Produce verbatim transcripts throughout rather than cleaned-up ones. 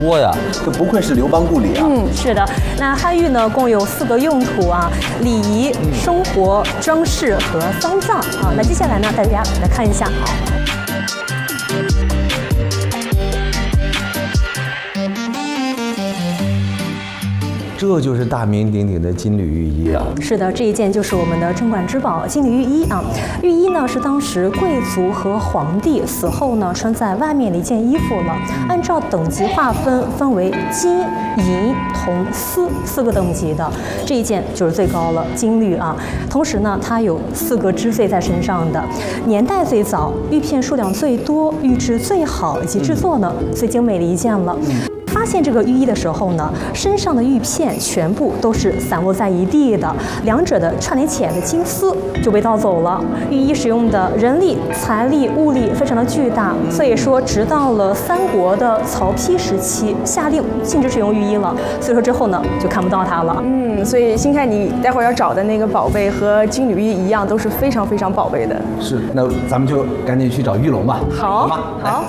多呀，这不愧是刘邦故里啊。 嗯，是的。那汉玉呢，共有四个用途啊：礼仪、生活、装饰和丧葬啊。那接下来呢，大家来看一下。 这就是大名鼎鼎的金缕玉衣啊！ 是的，这一件就是我们的镇馆之宝金缕玉衣啊。玉衣呢是当时贵族和皇帝死后呢穿在外面的一件衣服了。按照等级划分，分为金、银、铜、丝四个等级的，这一件就是最高了，金缕啊。同时呢，它有四个支穗在身上的，年代最早，玉片数量最多，玉质最好，以及制作呢最精美的一件了。发现这个玉衣的时候呢，身上的玉片全部都是散落在一地的，两者的串联起来的金丝就被盗走了。玉衣使用的人力、财力、物力非常的巨大，所以说直到了三国的曹丕时期下令禁止使用玉衣了，所以说之后呢就看不到它了。 嗯，所以新开你待会儿要找的那个宝贝和金缕玉衣一样，都是非常非常宝贝的。 是，那咱们就赶紧去找玉龙吧。 好， 好， 好。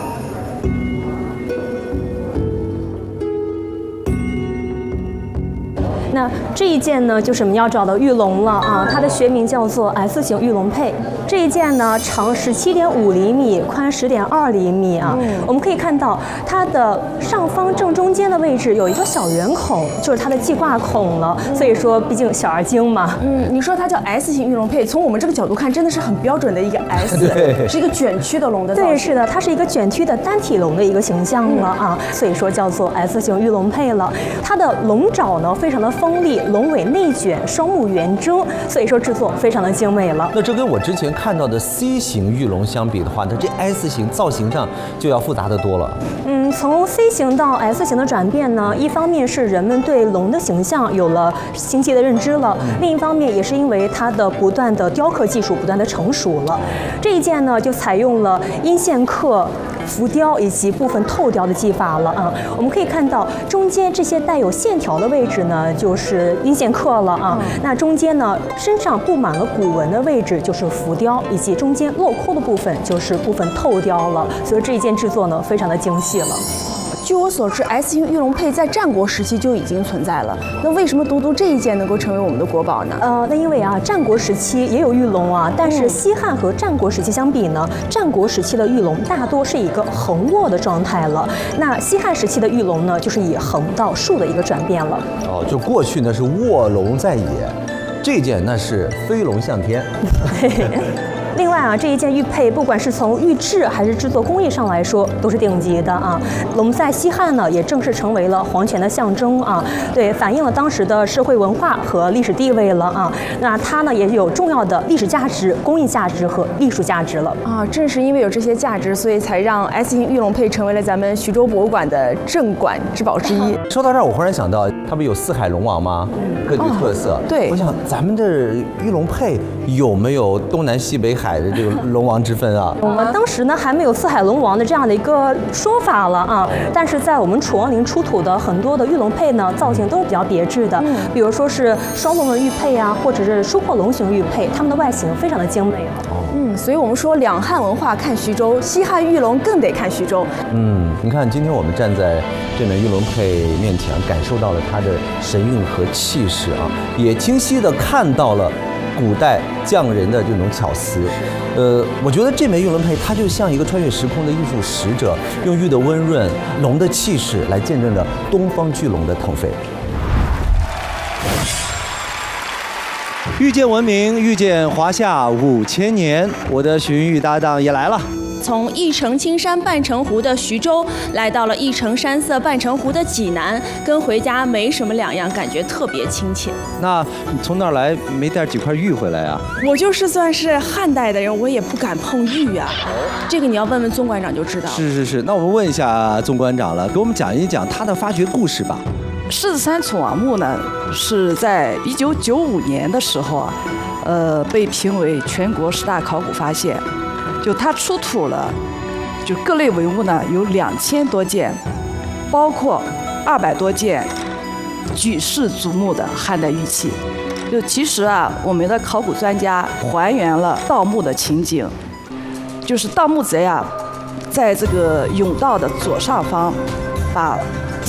那这一件呢，就是我们要找的玉龙了啊，它的学名叫做 S 型玉龙佩。这一件呢，长十七点五厘米，宽十点二厘米啊。嗯、我们可以看到它的上方正中间的位置有一个小圆孔，就是它的系挂孔了。所以说，毕竟小而精嘛。 嗯，你说它叫 S 型玉龙佩，从我们这个角度看，真的是很标准的一个 S， 是一个卷曲的龙的造型。 对，是的，它是一个卷曲的单体龙的一个形象了啊，嗯、所以说叫做 S 型玉龙佩了。它的龙爪呢，非常的锋利，龙尾内卷，双目圆睁，所以说制作非常的精美了。 那这跟我之前看到的 C 型玉龙相比的话，那这 S 型造型上就要复杂的多了。 嗯，从 C 型到 S 型的转变呢，一方面是人们对龙的形象有了清晰的认知了，嗯、另一方面也是因为它的不断的雕刻技术不断的成熟了。这一件呢，就采用了阴线刻、浮雕以及部分透雕的技法了啊。我们可以看到中间这些带有线条的位置呢，就是阴线刻了啊。嗯、那中间呢，身上布满了古纹的位置就是浮雕，以及中间镂空的部分就是部分透雕了。所以这一件制作呢，非常的精细了。 据我所知 ，S 型玉龙佩在战国时期就已经存在了。那为什么独独这一件能够成为我们的国宝呢？ 呃，那因为啊，战国时期也有玉龙啊，但是西汉和战国时期相比呢，战国时期的玉龙大多是一个横卧的状态了。那西汉时期的玉龙呢，就是以横到竖的一个转变了。 哦，就过去呢是卧龙在野，这件那是飞龙向天。 另外啊，这一件玉佩，不管是从玉质还是制作工艺上来说，都是顶级的啊。龙在西汉呢，也正式成为了皇权的象征啊，对，反映了当时的社会文化和历史地位了啊。那它呢，也有重要的历史价值、工艺价值和艺术价值了啊。正是因为有这些价值，所以才让 S 型玉龙佩成为了咱们徐州博物馆的镇馆之宝之一。 说到这儿，我忽然想到，它不有四海龙王吗？各具特色。 哦、对， 我想咱们这玉龙佩有没有东南西北海的这个龙王之分啊？ 我们当时呢还没有四海龙王的这样的一个说法了啊，但是在我们楚王陵出土的很多的玉龙佩呢，造型都是比较别致的，嗯、比如说是双龙的玉佩啊，或者是收获龙形玉佩，它们的外形非常的精美。 嗯，所以我们说两汉文化看徐州，西汉玉龙更得看徐州。 嗯，你看今天我们站在这枚玉龙佩面前，感受到了它的神韵和气势啊，也清晰地看到了古代匠人的这种巧思。呃，我觉得这枚玉龙佩它就像一个穿越时空的艺术使者，用玉的温润、龙的气势来见证着东方巨龙的腾飞。 遇见文明，遇见华夏五千年，我的寻玉搭档也来了。 从一城青山半城湖的徐州，来到了一城山色半城湖的济南，跟回家没什么两样，感觉特别亲切。 那你从那儿来没带几块玉回来啊？ 我就是算是汉代的人，我也不敢碰玉啊。这个你要问问宗馆长就知道了。 是是是，那我们问一下宗馆长了，给我们讲一讲他的发掘故事吧。 狮子山楚王墓呢，是在一九九五年的时候啊，呃，被评为全国十大考古发现。就它出土了，就各类文物呢有两千多件，包括二百多件举世瞩目的汉代玉器。就其实啊，我们的考古专家还原了盗墓的情景，就是盗墓贼啊，在这个甬道的左上方，把